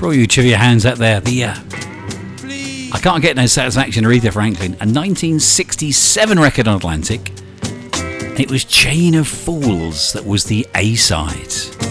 For all you trivia hands out there, I can't get no satisfaction, Aretha Franklin, a 1967 record on Atlantic. It was Chain of Fools that was the A-side.